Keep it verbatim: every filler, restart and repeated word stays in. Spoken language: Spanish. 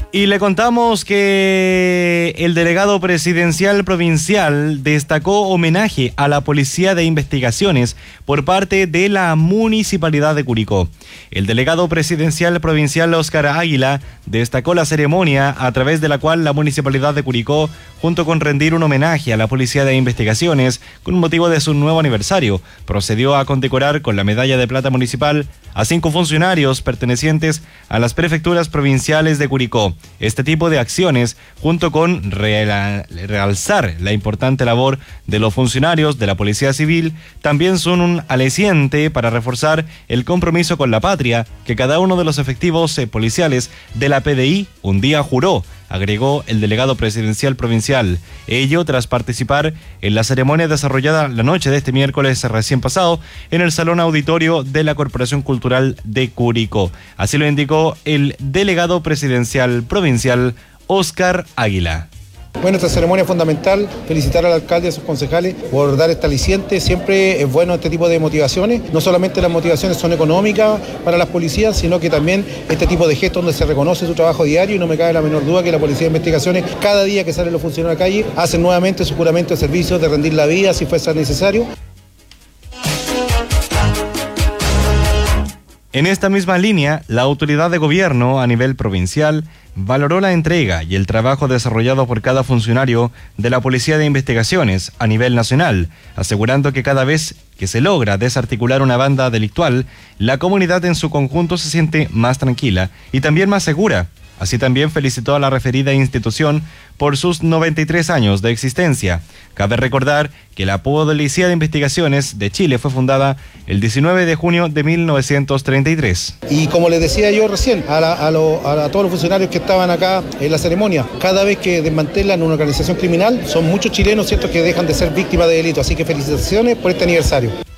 Y le contamos que el delegado presidencial provincial destacó homenaje a la Policía de Investigaciones por parte de la Municipalidad de Curicó. El delegado presidencial provincial Óscar Águila destacó la ceremonia a través de la cual la Municipalidad de Curicó, junto con rendir un homenaje a la Policía de Investigaciones con motivo de su nuevo aniversario, procedió a condecorar con la medalla de plata municipal a cinco funcionarios pertenecientes a las prefecturas provinciales de Curicó. Este tipo de acciones, junto con realzar la importante labor de los funcionarios de la Policía Civil, también son un aliciente para reforzar el compromiso con la patria que cada uno de los efectivos eh, policiales de la P D I un día juró, agregó el delegado presidencial provincial. Ello tras participar en la ceremonia desarrollada la noche de este miércoles recién pasado en el Salón Auditorio de la Corporación Cultural de Curicó. Así lo indicó el delegado presidencial provincial Óscar Águila. Bueno, esta ceremonia es fundamental, felicitar al alcalde y a sus concejales por dar este aliciente. Siempre es bueno este tipo de motivaciones, no solamente las motivaciones son económicas para las policías, sino que también este tipo de gestos donde se reconoce su trabajo diario, y no me cabe la menor duda que la Policía de Investigaciones, cada día que salen los funcionarios a la calle, hacen nuevamente su juramento de servicio, de rendir la vida si fuese necesario. En esta misma línea, la autoridad de gobierno a nivel provincial valoró la entrega y el trabajo desarrollado por cada funcionario de la Policía de Investigaciones a nivel nacional, asegurando que cada vez que se logra desarticular una banda delictual, la comunidad en su conjunto se siente más tranquila y también más segura. Así también felicitó a la referida institución por sus noventa y tres años de existencia. Cabe recordar que la Policía de Investigaciones de Chile fue fundada el diecinueve de junio de mil novecientos treinta y tres. Y como les decía yo recién, a, la, a, lo, a todos los funcionarios que estaban acá en la ceremonia, cada vez que desmantelan una organización criminal, son muchos chilenos, ¿cierto?, que dejan de ser víctimas de delitos. Así que felicitaciones por este aniversario.